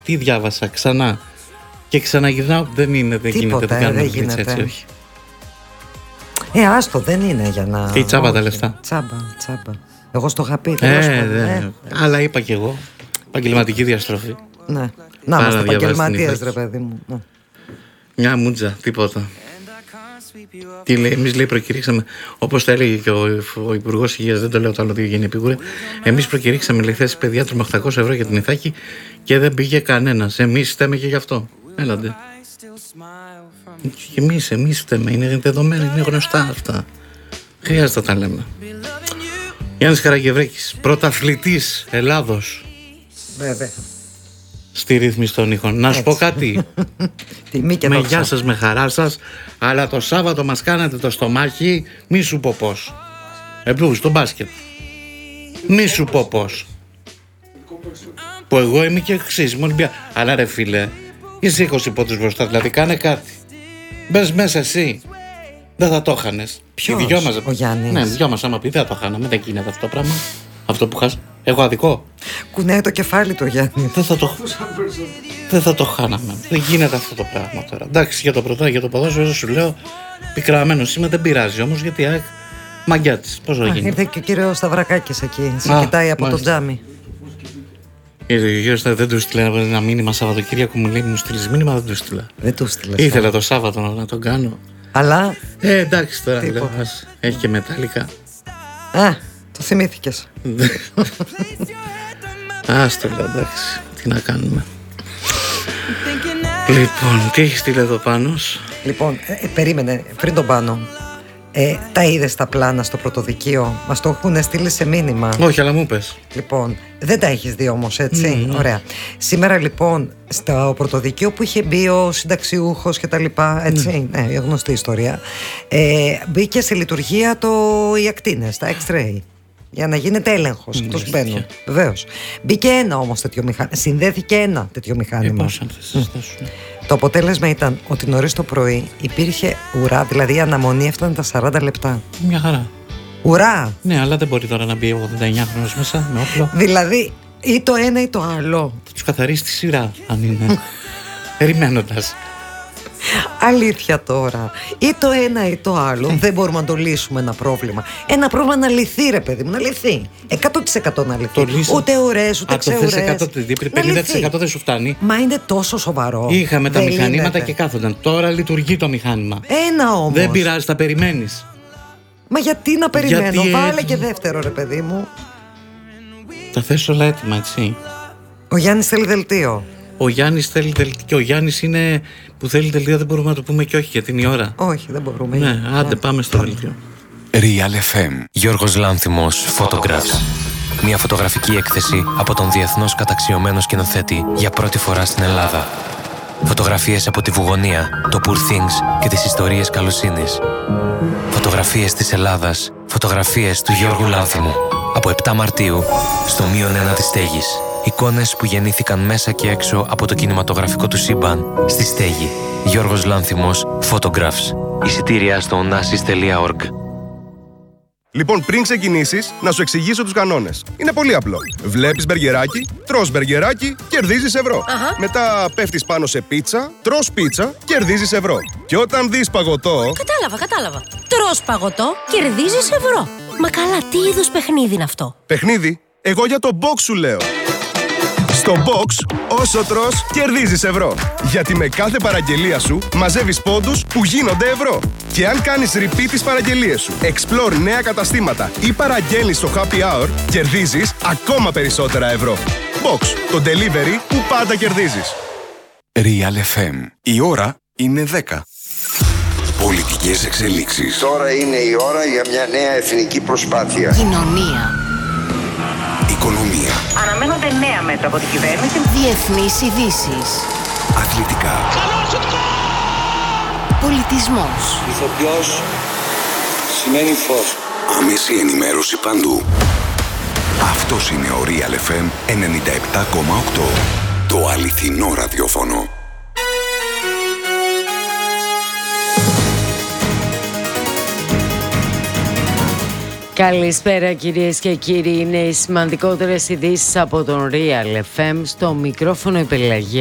Τι διάβασα ξανά και ξαναγυρνάω. Δεν γίνεται, δεν κάνουμε blitz έτσι, όχι. Άστο, δεν είναι για να. Τι τσάμπα τα λεφτά. Τσάμπα. Εγώ στο είχα πει. Αλλά είπα κι εγώ. Επαγγελματική διαστροφή. Ναι. Να είμαστε επαγγελματίες, ρε παιδί μου. Ναι. Μια μούτζα, τίποτα. Τι λέει, εμείς λέει προκηρύξαμε, όπως το έλεγε και ο Υπουργός Υγείας, δεν το λέω το άλλο δύο γενή επίγουρε. Εμείς προκηρύξαμε λέει θέσεις παιδιάτρου με 800 ευρώ για την Ιθάκη και δεν πήγε κανένας. Εμείς φταίμε και γι' αυτό. Έλατε. Και εμείς φταίμε, είναι δεδομένα, είναι γνωστά αυτά. Χρειάζεται να τα λέμε. Γιάννης Καραγευρέκης, πρωταθλητής Ελλάδος. Βέβαια. Στη ρύθμιση των ήχων. Να σου πω κάτι. Με γεια σας, με χαρά σας. Αλλά το Σάββατο μας κάνατε το στομάχι. Μη σου πω πώς. Στο μπάσκετ. Μη σου πω πώς. Που εγώ είμαι και χρήσιμο Ολυμπία. Αλλά ρε φίλε, είσαι 20 πόντους μπροστά. Δηλαδή κάνε κάτι. Μπες μέσα εσύ. Δεν θα το χάνες. Ποιος, ο Γιάννης? Ναι, δυο μας άμα πει δεν θα το χάναμε. Δεν γίνεται αυτό το πράγμα. Αυτό που χάσει. Έχω αδικό. Κουνάει το κεφάλι του Γιάννη. Δεν θα το χάναμε. Δεν γίνεται αυτό το πράγμα τώρα. Εντάξει, για το πρωτά, για το ποδόσφαιρο σου λέω πικραμένο σήμερα, δεν πειράζει όμως γιατί μαγκιά της. Πώς θα γίνει. Ήρθε και ο κύριος Σταυρακάκης εκεί. Σε κοιτάει από το τζάμι. Κύριε δεν του στείλε ένα μήνυμα Σαββατοκύριακο, μου λέει μου στείλεις μήνυμα, δεν του στείλα. Δεν του στείλε. Ήθελα το Σάββατο να τον κάνω. Αλλά. Εντάξει τώρα λέω, έχει και μετάλλικα. Το θυμήθηκες. Άστο λέω, εντάξει. Τι να κάνουμε. Λοιπόν, τι έχει στείλει εδώ Πάνος? Λοιπόν, περίμενε πριν τον Πάνο. Τα είδες τα πλάνα στο πρωτοδικείο? Μας το έχουν στείλει σε μήνυμα. Όχι, αλλά μου πες. Λοιπόν, δεν τα έχεις δει όμως, έτσι. Ωραία. Σήμερα λοιπόν στο πρωτοδικείο που είχε μπει ο συνταξιούχος και τα λοιπά, έτσι, ναι, γνωστή ιστορία, μπήκε σε λειτουργία οι ακτίνες, τα X-ray, για να γίνεται έλεγχος. Αυτός μπαίνουν. Βεβαίως. Μπήκε ένα όμως τέτοιο μηχάνημα. Συνδέθηκε ένα τέτοιο μηχάνημα. Το αποτέλεσμα ήταν ότι νωρίς το πρωί υπήρχε ουρά, δηλαδή η αναμονή έφτανε τα 40 λεπτά. Μια χαρά. Ουρά! Ναι, αλλά δεν μπορεί τώρα να μπει 89χρονος μέσα με όπλο. Δηλαδή, ή το ένα ή το άλλο. Θα τους καθαρίσει τη σειρά, αν είναι. Περιμένοντας. Αλήθεια τώρα. Ή το ένα ή το άλλο. Δεν μπορούμε να το λύσουμε ένα πρόβλημα. Ένα πρόβλημα να λυθεί, ρε παιδί μου, να λυθεί. 100% να λυθεί. Ούτε ωραίες, ούτε ξεωρές. 50% δεν σου φτάνει. Μα είναι τόσο σοβαρό. Είχαμε τα μηχανήματα και κάθονταν. Τώρα λειτουργεί το μηχάνημα. Ένα όμως. Δεν πειράζει, θα περιμένεις. Μα γιατί να περιμένω? Βάλε και δεύτερο, ρε παιδί μου. Τα θες όλα έτοιμα, έτσι. Ο Γιάννης θέλει δελτίο. Ο Γιάννης θέλει δελτίο. Και ο Γιάννης είναι που θέλει δελτίο, δεν μπορούμε να το πούμε και όχι γιατί είναι η ώρα. Όχι, δεν μπορούμε. Ναι, άντε πάμε στο δελτίο. Real FM. Γιώργος Λάνθιμος, Photographs. Μια φωτογραφική έκθεση από τον διεθνώς καταξιωμένο σκηνοθέτη για πρώτη φορά στην Ελλάδα. Φωτογραφίες από τη Βουγωνία, το Poor Things και τις ιστορίες καλοσύνης. Φωτογραφίες της Ελλάδας. Φωτογραφίες του Γιώργου Λάνθιμου. Από 7 Μαρτίου, στο -1 της Στέγης. Εικόνες που γεννήθηκαν μέσα και έξω από το κινηματογραφικό του σύμπαν στη Στέγη. Γιώργος Λάνθιμος, Photographs. Εισιτήρια στο onassis.org. Λοιπόν, πριν ξεκινήσεις, να σου εξηγήσω τους κανόνες. Είναι πολύ απλό. Βλέπεις μπεργκεράκι, τρως μπεργκεράκι, κερδίζεις ευρώ. Μετά πέφτεις πάνω σε πίτσα, τρως πίτσα, κερδίζεις ευρώ. Και όταν δεις παγωτό... Κατάλαβα. Τρως παγωτό, κερδίζεις ευρώ. Μα καλά, τι είδους παιχνίδι είναι αυτό? Παιχνίδι? Εγώ για το box σου λέω. Στο box, όσο τρως, κερδίζεις ευρώ. Γιατί με κάθε παραγγελία σου μαζεύεις πόντους που γίνονται ευρώ. Και αν κάνεις repeat τις παραγγελίες σου, explore νέα καταστήματα ή παραγγέλνεις στο happy hour, κερδίζεις ακόμα περισσότερα ευρώ. Box, το delivery που πάντα κερδίζεις. Real FM. Η ώρα είναι 10. Πολιτικές εξελίξεις. Τώρα είναι η ώρα για μια νέα εθνική προσπάθεια. Κοινωνία. Οικονομία. Αναμένονται νέα μέτρα από την κυβέρνηση. Διεθνείς ειδήσεις. Αθλητικά. Πολιτισμός. Ηθοποιός σημαίνει φως. Άμεση ενημέρωση παντού. Αυτός είναι ο Real FM 97,8. Το αληθινό ραδιόφωνο. Καλησπέρα κυρίες και κύριοι, είναι οι σημαντικότερες ειδήσεις από τον Real FM, στο μικρόφωνο η Πελαγία.